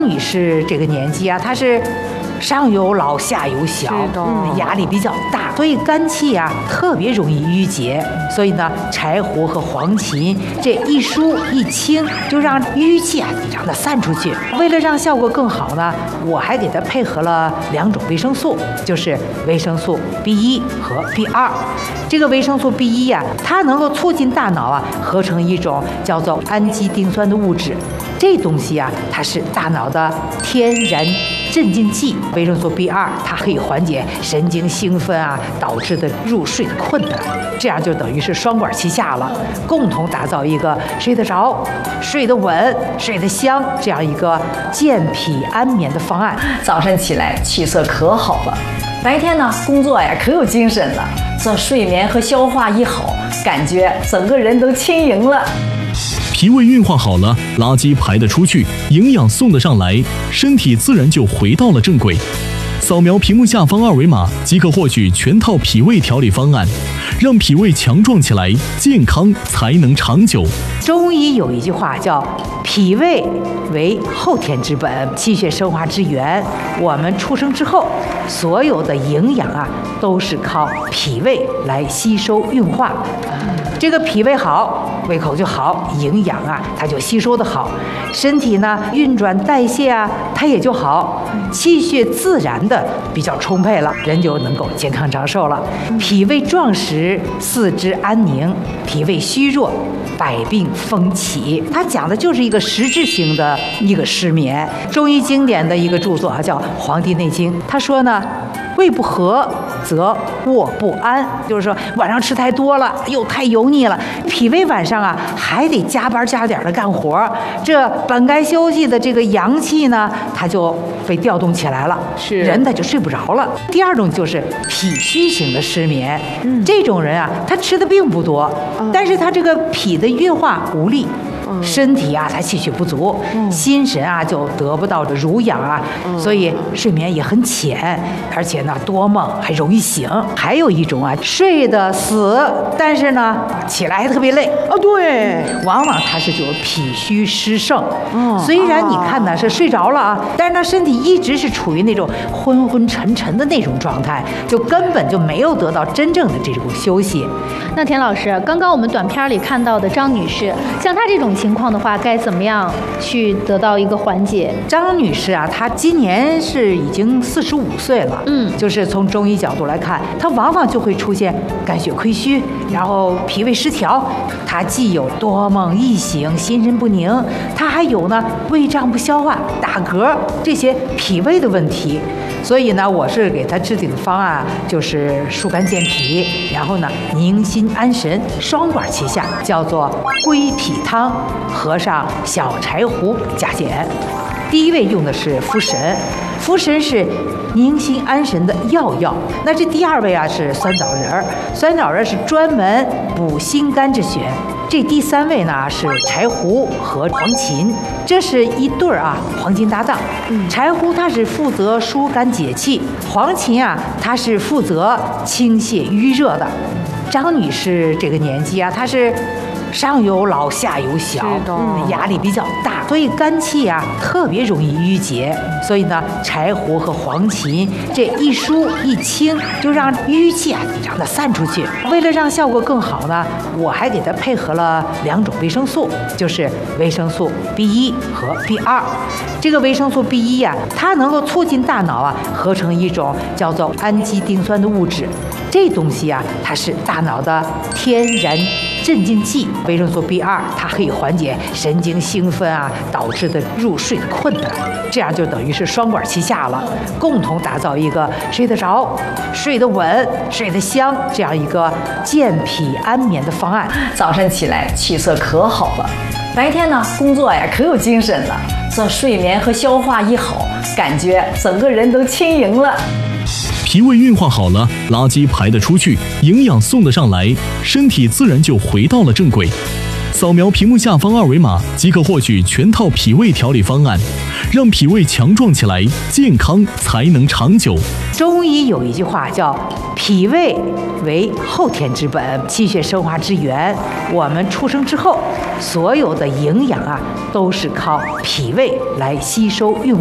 女士这个年纪啊，她是上有老下有小，压力比较大，所以肝气啊特别容易郁结。所以呢，柴胡和黄芩这一疏一清，就让郁气啊让它散出去。为了让效果更好呢，我还给它配合了2种维生素，就是维生素 B1 和 B2。这个维生素 B1 呀，它能够促进大脑啊合成一种叫做氨基丁酸的物质。这东西啊，它是大脑的天然镇静剂。维生素 B2 它可以缓解神经兴奋啊导致的入睡的困难，这样就等于是双管齐下了，共同打造一个睡得着、睡得稳、睡得香这样一个健脾安眠的方案。 早晨起来气色可好了，白天呢工作呀可有精神了，这睡眠和消化一好，感觉整个人都轻盈了。 脾胃运化好了，垃圾排得出去，营养送得上来，身体自然就回到了正轨。扫描屏幕下方2维码即可获取全套脾胃调理方案，让脾胃强壮起来，健康才能长久。 中医有一句话叫脾胃为后天之本，气血生化之源。我们出生之后，所有的营养啊都是靠脾胃来吸收运化。这个脾胃好，胃口就好，营养啊它就吸收的好，身体呢运转代谢啊它也就好，气血自然的比较充沛了，人就能够健康长寿了。脾胃壮实，四肢安宁；脾胃虚弱，百病风起。它讲的就是一个实质性的一个失眠。中医经典的一个著作啊叫《黄帝内经》，他说呢，胃不和则卧不安，就是说晚上吃太多了，又太油腻了，脾胃晚上啊还得加班加点的干活，这本该休息的这个阳气呢，它就被调动起来了，人他就睡不着了。第二种就是脾虚型的失眠，这种人啊，他吃的并不多，但是他这个脾的运化无力。身体啊，它气血不足，心神啊就得不到这濡养啊，所以睡眠也很浅，而且呢多梦还容易醒。还有一种啊，睡得死，但是呢起来还特别累对， 往往他是就是脾虚湿盛。虽然你看呢是睡着了啊，但是呢身体一直是处于那种昏昏沉沉的那种状态，就根本就没有得到真正的这种休息。 那田老师，刚刚我们短片里看到的张女士，像她这种情况的话，该怎么样去得到一个缓解？ 张女士啊，她今年是已经45岁了，就是从中医角度来看，她往往就会出现肝血亏虚，然后脾胃失调，她既有多梦易醒、心神不宁，她还有呢胃胀不消化、打嗝这些脾胃的问题。所以呢，我是给她制定的方案就是疏肝健脾，然后呢宁心安神，双管齐下，叫做归脾汤，合上小柴胡加减。第一位用的是茯神，茯神是宁心安神的药。那这第二位啊是酸枣仁，酸枣仁是专门补心肝之选。这第三位呢是柴胡和黄芩，这是一对儿啊黄金搭档。柴胡它是负责疏肝解气，黄芩啊它是负责清泻瘀热的。张女士这个年纪啊，她是上有老下有小，压力比较大，所以肝气啊特别容易郁结。所以呢，柴胡和黄芩这一疏一清，就让郁气啊让它散出去。为了让效果更好呢，我还给它配合了2种维生素，就是维生素 B1 和 B2。这个维生素 B1 呀，它能够促进大脑啊合成一种叫做氨基丁酸的物质。这东西啊，它是大脑的天然镇静剂。维生素 B2 它可以缓解神经兴奋啊导致的入睡的困难，这样就等于是双管齐下了，共同打造一个睡得着、睡得稳、睡得香这样一个健脾安眠的方案。 早晨起来气色可好了，白天呢工作呀可有精神了，这睡眠和消化一好，感觉整个人都轻盈了。 脾胃运化好了，垃圾排得出去，营养送得上来，身体自然就回到了正轨。 扫描屏幕下方二维码即可获取全套脾胃调理方案，让脾胃强壮起来，健康才能长久。 中医有一句话叫“脾胃为后天之本，气血生化之源”。我们出生之后，所有的营养啊，都是靠脾胃来吸收运